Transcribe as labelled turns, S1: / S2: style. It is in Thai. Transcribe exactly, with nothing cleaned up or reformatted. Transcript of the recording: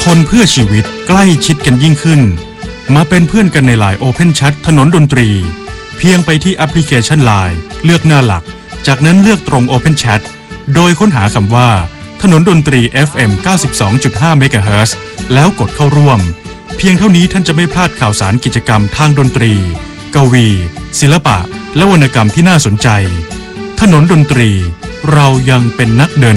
S1: คนเพื่อชีวิตใกล้ชิดกันยิ่งขึ้นมาเป็นเพื่อนกันใน ไลน์ Open Chat ถนนดนตรีเพียงไปที่แอปพลิเคชัน ไลน์ เลือกหน้าหลักจากนั้นเลือกตรง Open Chat โดยค้นหาคำว่าถนนดนตรี เอฟ เอ็ม เก้าสิบสองจุดห้า เมกะเฮิรตซ์แล้วกดเข้าร่วมเพียงเท่านี้ท่านจะไม่พลาดข่าวสารกิจกรรมทางดนตรีกวีศิลปะและวรรณกรรมที่น่าสนใจถนนดนตรีเรายังเป็นนักเดิน